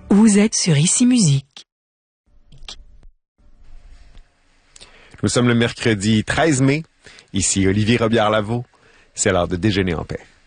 Vous êtes sur Ici Musique. Nous sommes le mercredi 13 mai. Ici Olivier Robillard-Lavaux. C'est l'heure de déjeuner en paix.